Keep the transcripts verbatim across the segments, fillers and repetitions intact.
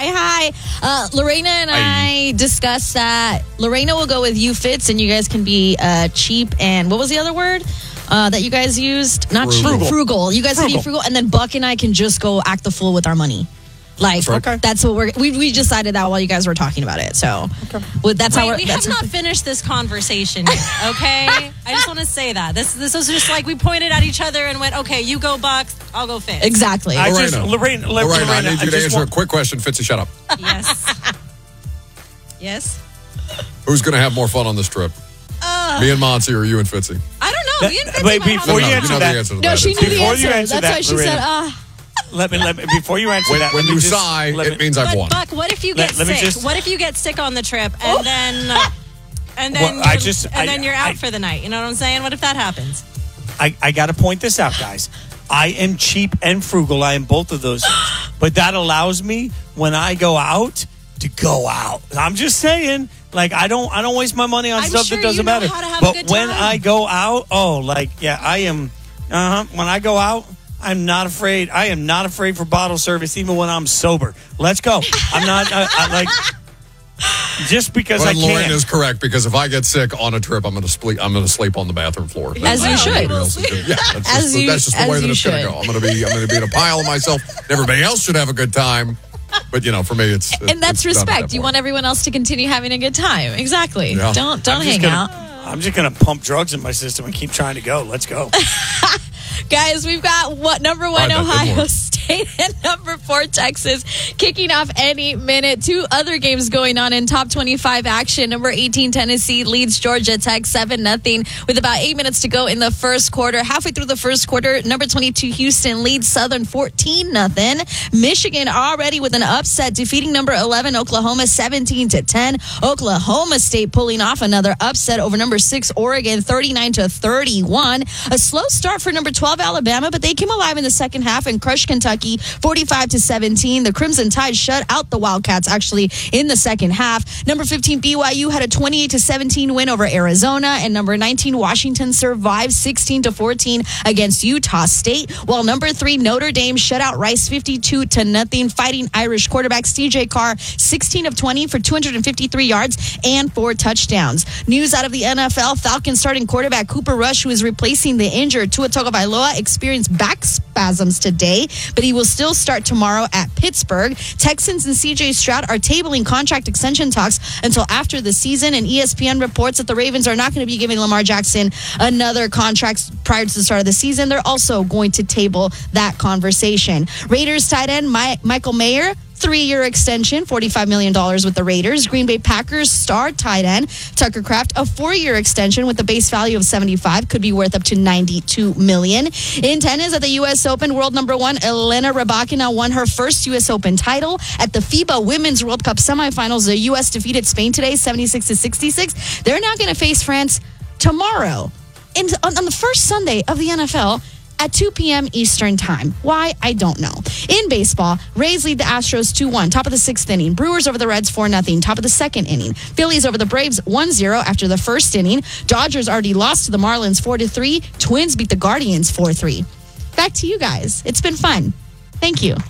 Hi, hi. Uh, Lorena and I, I discussed that Lorena will go with you, Fitz, and you guys can be uh, cheap and what was the other word uh, that you guys used? Not frugal. cheap, frugal. You guys frugal. can be frugal, and then Buck and I can just go act the fool with our money. Like, that's, right. that's what we're, we we decided that while you guys were talking about it. So, okay. well, that's Wait, how we're, we that's have not finished this conversation yet, okay? I just want to say that. This this was just like we pointed at each other and went, okay, you go Bucks, I'll go Fitz. Exactly. I Lorena, just, Lorena, Lorena, Lorena, I need you I to answer want... a quick question. Fitzy, shut up. Yes. Yes? Who's going to have more fun on this trip? Uh, Me and Monty or you and Fitzy? I don't know. Me and Fitzy Wait, might before have you no, answer you know that. the answer to no, that. she knew the Before answer. you answer That's that, why she Lorena. said, ah. Let me, let me, before you answer When, that, when let me you just, sigh, let it me, means I've But won. Buck, what if you get Let- let me sick? just- What if you get sick on the trip and then uh, and then Well, I you're, just- and I- then you're out I- for the night? You know what I'm saying? What if that happens? I, I got to point this out, guys. I am cheap and frugal. I am both of those things. But that allows me, when I go out, to go out. I'm just saying, like, I don't I don't waste my money on I'm stuff sure that doesn't you know matter. how to have a But good when time. I go out, oh, like, yeah, I am, uh-huh. When I go out, I'm not afraid. I am not afraid for bottle service, even when I'm sober. Let's go. I'm not, I, I, like... Just because Well, I can. Lorena is correct, because if I get sick on a trip, I'm going to sleep. I'm going to sleep on the bathroom floor. As you should. Everybody else is gonna- yeah, that's As just, you- that's just the as way that you it's going to should. go. I'm going to be. I'm going to be in a pile of myself. Everybody else should have a good time, but you know, for me, it's And that's it's done at respect. that You point. want everyone else to continue having a good time. Exactly. Yeah. Don't don't I'm just hang gonna- out. I'm just going to pump drugs in my system and keep trying to go. Let's go. Guys, we've got what number one All right, that didn't Ohio work. State and number four Texas kicking off any minute. Two other games going on in top twenty-five action. Number eighteen Tennessee leads Georgia Tech seven nothing with about eight minutes to go in the first quarter. Halfway through the first quarter, number twenty-two Houston leads Southern fourteen nothing. Michigan already with an upset, defeating number eleven Oklahoma seventeen to ten. Oklahoma State pulling off another upset over number six Oregon thirty-nine to thirty-one. A slow start for number twelve Alabama, but they came alive in the second half and crushed Kentucky forty-five to seventeen. The Crimson Tide shut out the Wildcats actually in the second half. Number fifteen B Y U had a twenty-eight to seventeen win over Arizona, and number nineteen Washington survived sixteen to fourteen against Utah State, while number three Notre Dame shut out Rice fifty-two to nothing. Fighting Irish quarterback C J Carr sixteen of twenty for two hundred fifty-three yards and four touchdowns. News out of the N F L: Falcons starting quarterback Cooper Rush, who is replacing the injured Tua Tagovailoa, experienced back spasms today, but he will still start tomorrow at Pittsburgh. Texans and C J Stroud are tabling contract extension talks until after the season, and E S P N reports that the Ravens are not going to be giving Lamar Jackson another contract prior to the start of the season. They're also going to table that conversation. Raiders tight end My- Michael Mayer, three-year extension, forty-five million dollars with the Raiders. Green Bay Packers star tight end Tucker Kraft, a four-year extension with a base value of seventy-five, could be worth up to ninety-two million dollars. In tennis at the U S Open, world number one Elena Rybakina won her first U S Open title. At the FIBA Women's World Cup semifinals, the U S defeated Spain today, seventy-six to sixty-six. They're now going to face France tomorrow in, on, on the first Sunday of the N F L at two p.m. Eastern time. Why? I don't know. In baseball, Rays lead the Astros two one, top of the sixth inning. Brewers over the Reds four nothing, top of the second inning. Phillies over the Braves one zero after the first inning. Dodgers already lost to the Marlins four to three. Twins beat the Guardians four three. Back to you guys. It's been fun. Thank you.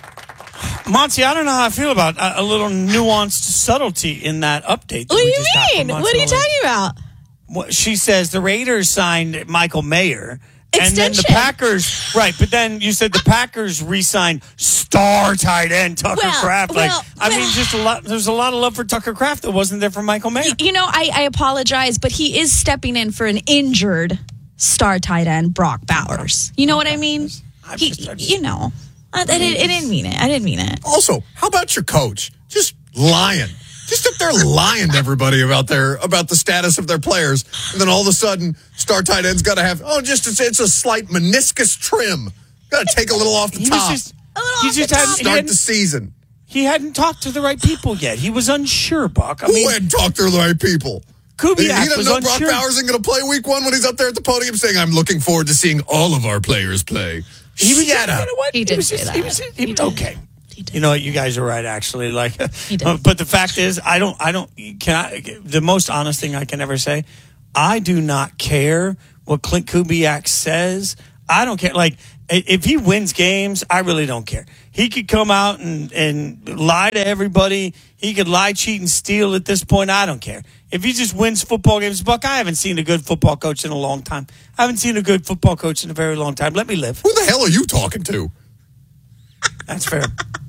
Monty, I don't know how I feel about a, a little nuanced subtlety in that update. that What do we you just got from mean? Monty What are you Williams. talking about? What- She says the Raiders signed Michael Mayer. And then the Extension. Packers, right? But then you said the Packers re-signed star tight end Tucker Well, Kraft. Like, well, I mean, well. just a lot. There's a lot of love for Tucker Kraft that wasn't there for Michael Mayer. You know, I, I apologize, but he is stepping in for an injured star tight end, Brock Bowers. You know what I mean? I'm He, just- I'm just- you know, I, I, didn't, I didn't mean it. I didn't mean it. Also, how about your coach? Just lying. Just up there lying to everybody about their about the status of their players, and then all of a sudden, star tight end's got to have oh, just it's, it's a slight meniscus trim. Got to take a little off the He was top. just, little he off just the hadn't, top. he, Start hadn't, the season. he hadn't talked to the right people yet. He was unsure, Buck. I Who mean, hadn't talked to the right people? He, he Kubiak doesn't was know Brock unsure. Bowers isn't going to play week one when he's up there at the podium saying, "I'm looking forward to seeing all of our players play." He was, Shut you up. know what? He did was say just, that. He was, he, He did. Okay. He did. You know what? You guys are right, actually. Like, did. uh, but the fact is, I don't. I don't. Can I? The most honest thing I can ever say, I do not care what Clint Kubiak says. I don't care. Like, If he wins games, I really don't care. He could come out and, and lie to everybody. He could lie, cheat, and steal at this point. I don't care. If he just wins football games, Buck, I haven't seen a good football coach in a long time. I haven't seen a good football coach in a very long time. Let me live. Who the hell are you talking to? That's fair.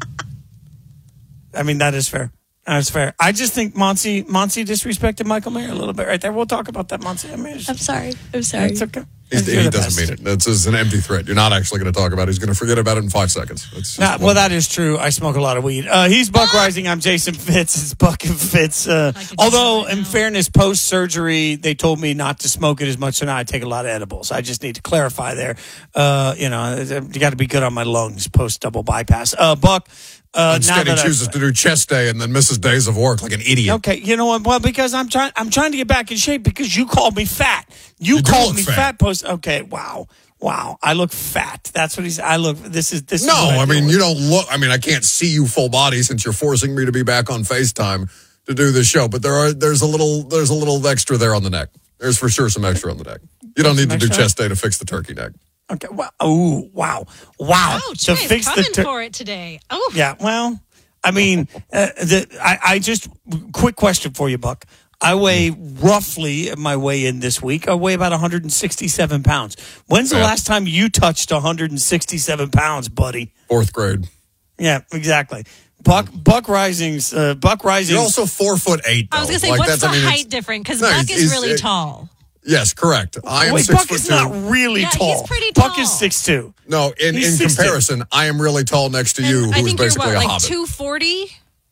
I mean, that is fair. That's fair. I just think Monty, Monty disrespected Michael Mayer a little bit right there. We'll talk about that, Monty. I mean, I'm sorry. I'm sorry. It's okay. He's, You're he the doesn't best. mean it. That's just an empty threat. You're not actually going to talk about it. He's going to forget about it in five seconds. That's just Nah, one- well, that is true. I smoke a lot of weed. Uh, he's Buck Rising. I'm Jason Fitz. It's Buck and Fitz. Uh, I could although, do that in now. fairness, post surgery, they told me not to smoke it as much, so now I take a lot of edibles. I just need to clarify there. Uh, you know, you got to be good on my lungs post double bypass. Uh, Buck. Uh, Instead, now he that I've- chooses to do chest day and then misses days of work like an idiot. Okay, you know what? Well, because I'm trying, I'm trying to get back in shape because you called me fat. You, You do called look me fat. fat. Post. Okay, wow, wow. I look fat. That's what he's. I look. This is this. No, is what I deal mean, with. you don't look, I mean, I can't see you full body since you're forcing me to be back on FaceTime to do this show, but there are, there's a little, there's a little extra there on the neck. There's for sure some extra on the neck. You don't need to do extra? chest day to fix the turkey neck. Okay. Wow. Ooh. Wow. Wow. Oh, to Trey's fix the. coming tur- for it today. Oh, Yeah. Well, I mean, uh, the, I, I just quick question for you, Buck. I weigh roughly my weigh in this week. I weigh about one hundred sixty-seven pounds. When's the Yeah. last time you touched one hundred sixty-seven pounds, buddy? Fourth grade. Yeah, exactly. Buck Buck Rising's uh, Buck Rising. You're also four foot eight. I was though. going to say, Like, what's that's- the I mean, it's- height difference? Because No, Buck he's- is he's- really uh, tall. Yes, correct. I am Wait, six Buck foot is two. not really Yeah, he's tall. pretty Buck tall. is six two. No, in, He's in six two. comparison, I am really tall next to you, And who I is think you're basically what, a like hobbit. two forty?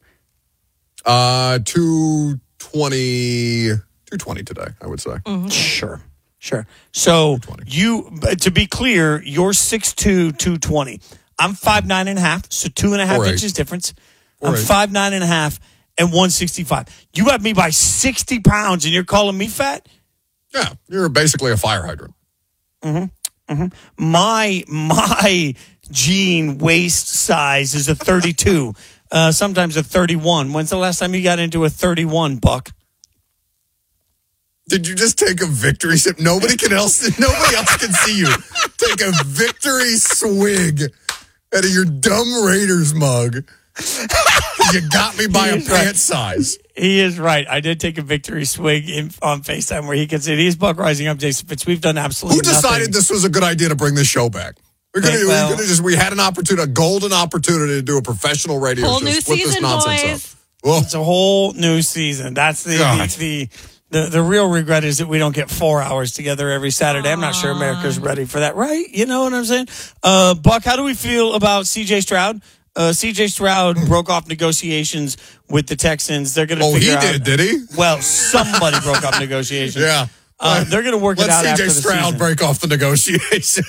Uh, two twenty, two twenty today, I would say. Sure, sure. So you, but to be clear, you're six two, two twenty. I'm five nine and a half, so two and a half Four eight. inches difference. Four I'm eight. five nine and a half and one sixty five. You have me by sixty pounds, and you're calling me fat? Yeah, you're basically a fire hydrant. My my jean waist size is a thirty-two, uh, sometimes a thirty-one. When's the last time you got into a thirty-one, Buck? Did you just take a victory sip? Nobody can else. Nobody else can see you take a victory swig out of your dumb Raiders mug. You got me by a He is right. pant size. He is right. I did take a victory swig in, on FaceTime where he can say, he's Buck Rising. I'm Jason Fitz. We've done absolutely Who decided nothing. this was a good idea to bring this show back? We're gonna, Hey, well- we're gonna just. We had an opportunity, a golden opportunity to do a professional radio Whole show. new Split this season, nonsense boys. up. Well, It's a whole new season. That's the God. the, the the real regret is that we don't get four hours together every Saturday. I'm not sure America's ready for that, right? You know what I'm saying? Uh, Buck, how do we feel about C J Stroud? Uh, C J Stroud broke off negotiations with the Texans. They're going to oh, figure he out. did, did he? Well, somebody broke off negotiations. Yeah. Uh, they're going to work Let it out C J after the Stroud season. break off the negotiation.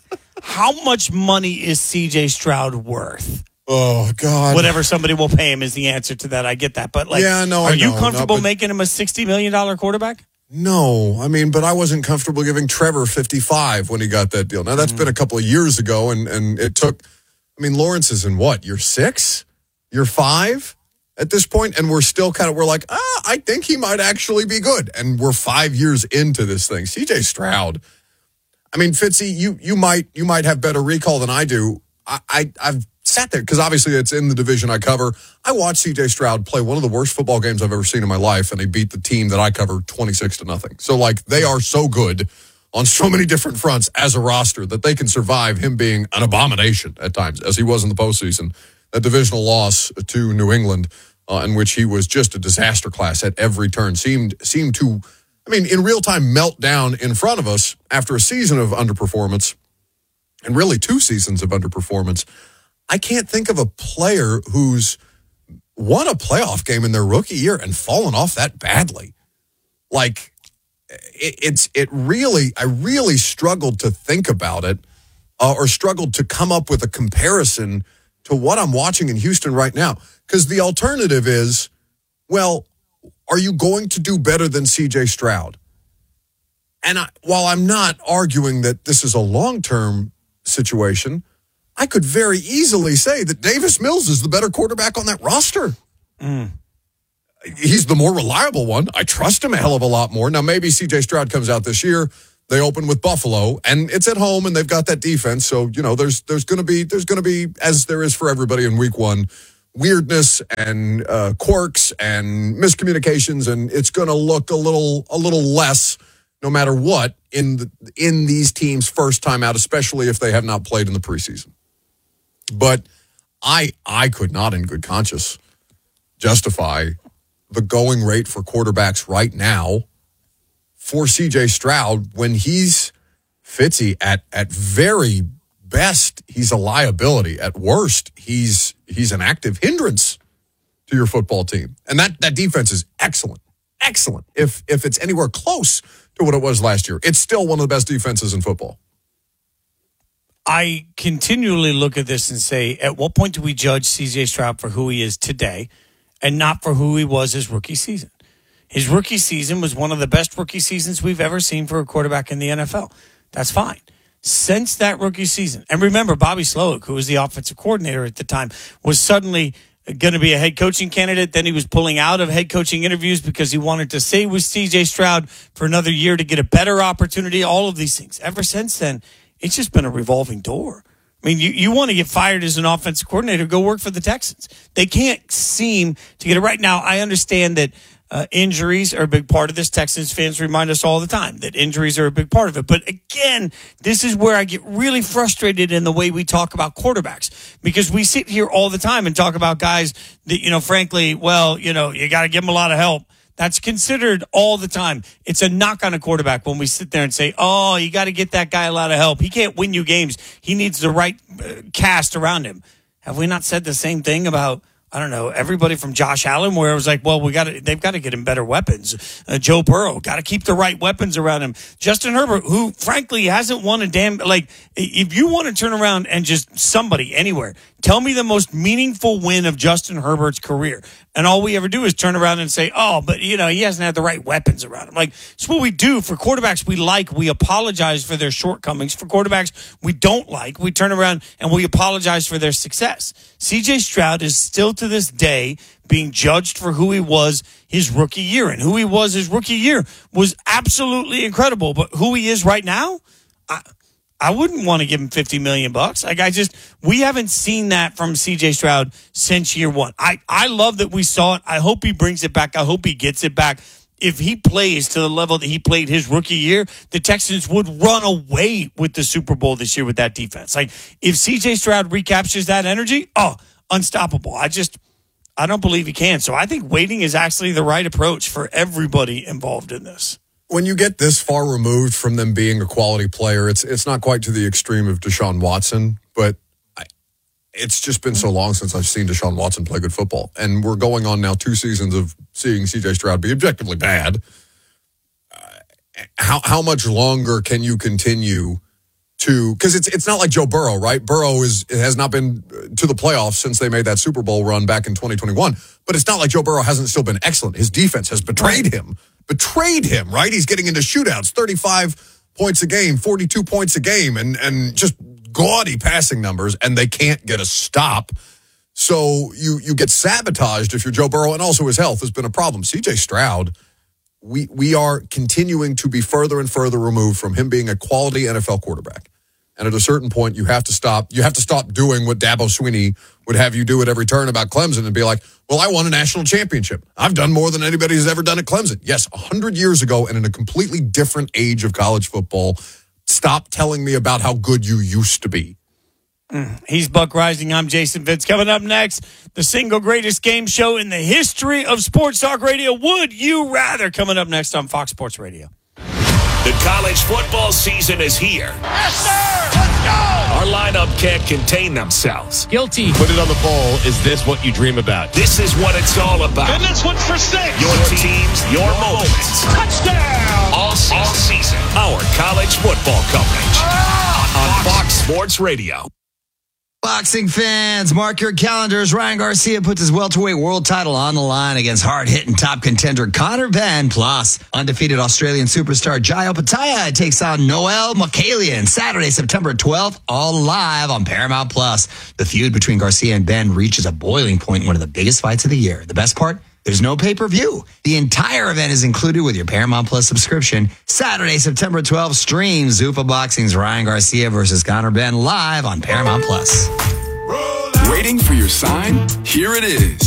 How much money is C J Stroud worth? oh God. Whatever somebody will pay him is the answer to that. I get that, but like, Yeah, no, are I you know, no, comfortable but- making him a sixty million dollar quarterback? No, I mean, but I wasn't comfortable giving Trevor fifty-five when he got that deal. Now that's been a couple of years ago, and and it took. I mean, Lawrence is in what? You're six, you're five at this point, and we're still kind of we're like, ah, I think he might actually be good, and we're five years into this thing. C J Stroud. I mean, Fitzy, you you might you might have better recall than I do. I, I I've sat there because obviously it's in the division I cover. I watched C J Stroud play one of the worst football games I've ever seen in my life, and they beat the team that I cover twenty-six to nothing. So like they are so good on so many different fronts as a roster that they can survive him being an abomination at times, as he was in the postseason. A divisional loss to New England, uh, in which he was just a disaster class at every turn, seemed seemed to. I mean, in real time, melt down in front of us after a season of underperformance, and really two seasons of underperformance. I can't think of a player who's won a playoff game in their rookie year and fallen off that badly. Like, it, it's it really, I really struggled to think about it, uh, or struggled to come up with a comparison to what I'm watching in Houston right now. Because the alternative is, well, are you going to do better than C J Stroud? And I, while I'm not arguing that this is a long-term situation, I could very easily say that Davis Mills is the better quarterback on that roster. Mm. He's the more reliable one. I trust him a hell of a lot more. Now, maybe C J Stroud comes out this year, They open with Buffalo, and it's at home, and they've got that defense. So, you know, there's there's going to be, there's going to be, as there is for everybody in week one, weirdness and uh, quirks and miscommunications, and it's going to look a little a little less no matter what in the, in these teams' first time out, especially if they have not played in the preseason. But I I could not in good conscience justify the going rate for quarterbacks right now for C J Stroud when he's Fitzy at at very best, he's a liability. At worst, he's he's an active hindrance to your football team. And that that defense is excellent. Excellent. If if it's anywhere close to what it was last year, it's still one of the best defenses in football. I continually look at this and say, at what point do we judge C J Stroud for who he is today and not for who he was his rookie season? His rookie season was one of the best rookie seasons we've ever seen for a quarterback in the N F L. That's fine. Since that rookie season, and remember, Bobby Slowick, who was the offensive coordinator at the time, was suddenly going to be a head coaching candidate. Then he was pulling out of head coaching interviews because he wanted to stay with C J Stroud for another year to get a better opportunity, all of these things. Ever since then, it's just been a revolving door. I mean, you, you want to get fired as an offensive coordinator, go work for the Texans. They can't seem to get it right. Now, I understand that Uh, injuries are a big part of this. Texans fans remind us all the time that injuries are a big part of it. But again, this is where I get really frustrated in the way we talk about quarterbacks, because we sit here all the time and talk about guys that, you know, frankly, well, you know, you got to give them a lot of help. That's considered all the time. It's a knock on a quarterback when we sit there and say, oh, you got to get that guy a lot of help. He can't win you games. He needs the right uh, cast around him. Have we not said the same thing about, I don't know, everybody from Josh Allen, where it was like, well, we got to, they've got to get him better weapons. Uh, Joe Burrow, got to keep the right weapons around him. Justin Herbert, who frankly hasn't won a damn, like, if you want to turn around and just somebody anywhere, tell me the most meaningful win of Justin Herbert's career. And all we ever do is turn around and say, oh, but, you know, he hasn't had the right weapons around him. Like, it's what we do for quarterbacks we like. We apologize for their shortcomings. For quarterbacks we don't like, we turn around and we apologize for their success. C J Stroud is still to this day being judged for who he was his rookie year. And who he was his rookie year was absolutely incredible. But who he is right now, I, I wouldn't want to give him fifty million bucks. Like, I just, we haven't seen that from C J Stroud since year one. I, I love that we saw it. I hope he brings it back. I hope he gets it back. If he plays to the level that he played his rookie year, the Texans would run away with the Super Bowl this year with that defense. Like, if C J Stroud recaptures that energy, oh, unstoppable. I just, I don't believe he can. So I think waiting is actually the right approach for everybody involved in this. When you get this far removed from them being a quality player, it's it's not quite to the extreme of Deshaun Watson, but I, it's just been so long since I've seen Deshaun Watson play good football. And we're going on now two seasons of seeing C J Stroud be objectively bad. Uh, how how much longer can you continue to, because it's it's not like Joe Burrow, right? Burrow is has not been to the playoffs since they made that Super Bowl run back in twenty twenty-one. But it's not like Joe Burrow hasn't still been excellent. His defense has betrayed him. Betrayed him, right? He's getting into shootouts, thirty-five points a game, forty-two points a game, and and just gaudy passing numbers, and they can't get a stop. So you you get sabotaged if you're Joe Burrow, and also his health has been a problem. C J Stroud, we we are continuing to be further and further removed from him being a quality N F L quarterback. And at a certain point, you have to stop. You have to stop doing what Dabo Swinney would have you do at every turn about Clemson and be like, well, I won a national championship. I've done more than anybody has ever done at Clemson. Yes, one hundred years ago and in a completely different age of college football. Stop telling me about how good you used to be. Mm. He's Buck Rising. I'm Jason Fitz. Coming up next, the single greatest game show in the history of Sports Talk Radio. Would you rather? Coming up next on Fox Sports Radio. The college football season is here. Yes, sir! Let's go! Our lineup can't contain themselves. Guilty. Put it on the bowl. Is this what you dream about? This is what it's all about. And this one's for six. Your teams, your moments. Touchdown! All season. All season. Our college football coverage. Oh, on Fox Sports Radio. Boxing fans, mark your calendars. Ryan Garcia puts his welterweight world title on the line against hard-hitting top contender Conor Benn. Plus, undefeated Australian superstar Jai Opetaia takes on Noel Mokalian Saturday, September twelfth, all live on Paramount Plus. The feud between Garcia and Benn reaches a boiling point in one of the biggest fights of the year. The best part? There's no pay-per-view. The entire event is included with your Paramount Plus subscription. Saturday, September twelfth, stream Zuffa Boxing's Ryan Garcia versus Conor Benn live on Paramount Plus. Waiting for your sign? Here it is.